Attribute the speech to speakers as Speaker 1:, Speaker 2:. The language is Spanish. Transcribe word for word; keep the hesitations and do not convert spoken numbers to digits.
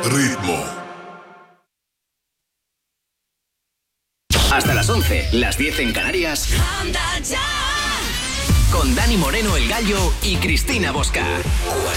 Speaker 1: ritmo.
Speaker 2: Hasta las once, las diez en Canarias. Con Dani Moreno, el Gallo, y Cristina Bosca.